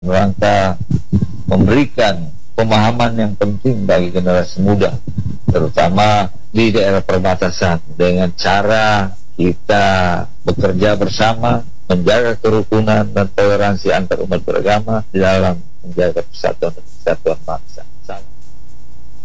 rangka memberikan pemahaman yang penting bagi generasi muda, terutama di daerah perbatasan, dengan cara kita bekerja bersama, menjaga kerukunan dan toleransi antar umat beragama di dalam menjaga persatuan dan kesatuan bangsa.